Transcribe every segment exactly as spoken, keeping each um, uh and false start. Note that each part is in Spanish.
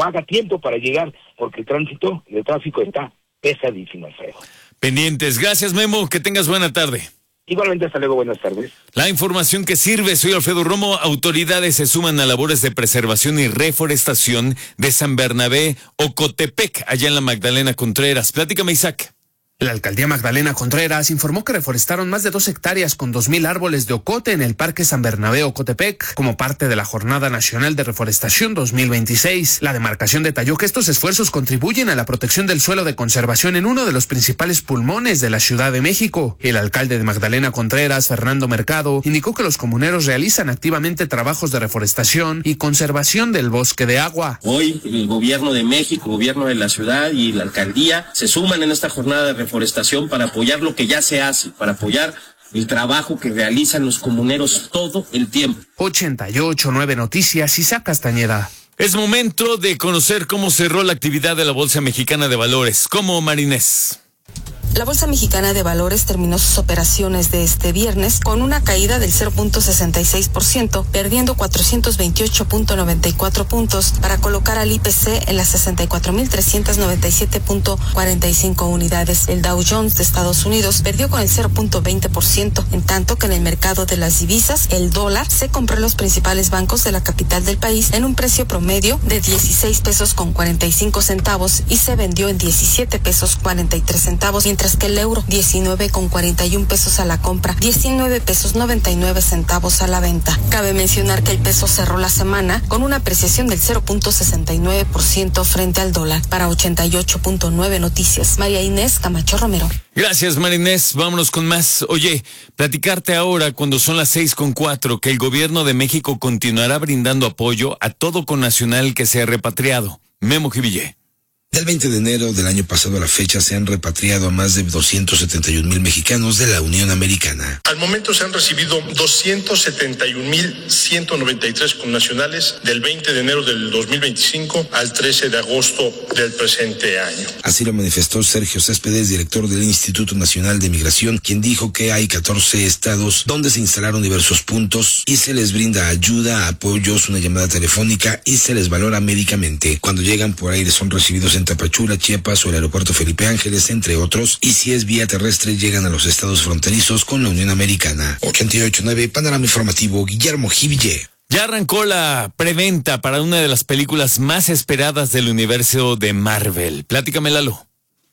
o haga tiempo para llegar, porque el tránsito, el tráfico está pesadísimo, Alfredo. Pendientes. Gracias, Memo. Que tengas buena tarde. Igualmente, hasta luego, buenas tardes. La información que sirve, soy Alfredo Romo. Autoridades se suman a labores de preservación y reforestación de San Bernabé, Ocotepec, allá en la Magdalena Contreras. Platícame, Isaac. La alcaldía Magdalena Contreras informó que reforestaron más de dos hectáreas con dos mil árboles de ocote en el Parque San Bernabé Ocotepec como parte de la Jornada Nacional de Reforestación dos mil veintiséis. La demarcación detalló que estos esfuerzos contribuyen a la protección del suelo de conservación en uno de los principales pulmones de la Ciudad de México. El alcalde de Magdalena Contreras, Fernando Mercado, indicó que los comuneros realizan activamente trabajos de reforestación y conservación del bosque de agua. Hoy el gobierno de México, el gobierno de la ciudad y la alcaldía se suman en esta jornada de reforestación Forestación para apoyar lo que ya se hace, para apoyar el trabajo que realizan los comuneros todo el tiempo. ochenta y ocho punto nueve Noticias, Isaac Castañeda. Es momento de conocer cómo cerró la actividad de la Bolsa Mexicana de Valores. ¿Cómo, Marinés? La Bolsa Mexicana de Valores terminó sus operaciones de este viernes con una caída del cero punto sesenta y seis por ciento, perdiendo cuatrocientos veintiocho punto noventa y cuatro puntos para colocar al I P C en las sesenta y cuatro mil trescientos noventa y siete punto cuarenta y cinco unidades. El Dow Jones de Estados Unidos perdió con el cero punto veinte por ciento, en tanto que en el mercado de las divisas, el dólar se compró en los principales bancos de la capital del país en un precio promedio de dieciséis pesos con cuarenta y cinco centavos y se vendió en diecisiete pesos cuarenta y tres centavos, mientras que el euro diecinueve con cuarenta y un pesos a la compra, diecinueve pesos noventa y nueve centavos a la venta. Cabe mencionar que el peso cerró la semana con una apreciación del cero punto sesenta y nueve por ciento frente al dólar. Para ochenta y ocho punto nueve Noticias, María Inés Camacho Romero. Gracias, Marinés. Vámonos con más. Oye, platicarte ahora, cuando son las seis con cuatro, que el gobierno de México continuará brindando apoyo a todo connacional que sea repatriado. Memo Jiville. Del veinte de enero del año pasado a la fecha se han repatriado a más de doscientos setenta y un mil mexicanos de la Unión Americana. Al momento se han recibido doscientos setenta y un mil ciento noventa y tres connacionales del veinte de enero del dos mil veinticinco al trece de agosto del presente año. Así lo manifestó Sergio Céspedes, director del Instituto Nacional de Migración, quien dijo que hay catorce estados donde se instalaron diversos puntos y se les brinda ayuda, apoyos, una llamada telefónica y se les valora médicamente. Cuando llegan por aire son recibidos en Tapachula, Chiapas o el aeropuerto Felipe Ángeles, entre otros, y si es vía terrestre llegan a los estados fronterizos con la Unión Americana. ochenta y ocho punto nueve Panorama Informativo, Guillermo Jiville. Ya arrancó la preventa para una de las películas más esperadas del universo de Marvel. Platícame, Lalo.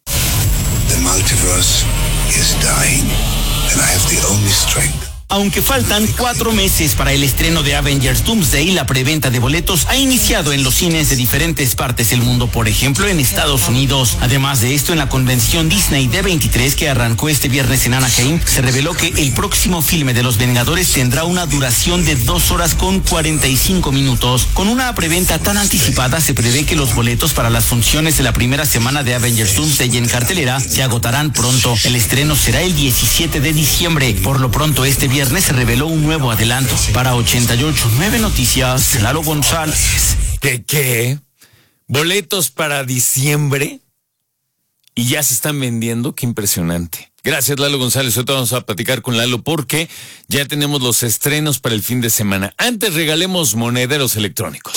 The multiverse is dying, and I have the only strength. Aunque faltan cuatro meses para el estreno de Avengers Doomsday, la preventa de boletos ha iniciado en los cines de diferentes partes del mundo, por ejemplo en Estados Unidos. Además de esto, en la convención Disney D veintitrés que arrancó este viernes en Anaheim, se reveló que el próximo filme de los Vengadores tendrá una duración de dos horas con cuarenta y cinco minutos. Con una preventa tan anticipada, se prevé que los boletos para las funciones de la primera semana de Avengers Doomsday en cartelera se agotarán pronto. El estreno será el diecisiete de diciembre. Por lo pronto, este viernes viernes se reveló un nuevo adelanto. Para ochenta y ocho punto nueve Noticias, Lalo González. ¿De qué? ¿Boletos para diciembre? Y ya se están vendiendo, qué impresionante. Gracias, Lalo González. Ahorita vamos a platicar con Lalo porque ya tenemos los estrenos para el fin de semana. Antes regalemos monederos electrónicos.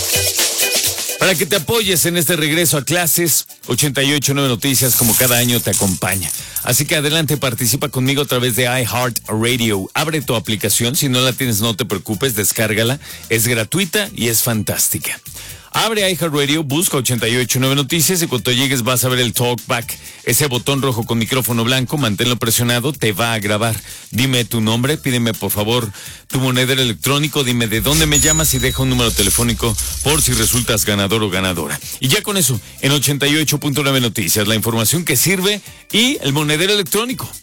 Para que te apoyes en este regreso a clases, ochenta y ocho punto nueve Noticias como cada año te acompaña. Así que adelante, participa conmigo a través de iHeartRadio. Abre tu aplicación, si no la tienes no te preocupes, descárgala. Es gratuita y es fantástica. Abre iHeartRadio, busca ochenta y ocho punto nueve Noticias y cuando llegues vas a ver el Talkback. Ese botón rojo con micrófono blanco, manténlo presionado, te va a grabar. Dime tu nombre, pídeme por favor tu monedero electrónico, dime de dónde me llamas y deja un número telefónico por si resultas ganador o ganadora. Y ya con eso, en ochenta y ocho punto nueve Noticias, la información que sirve y el monedero electrónico.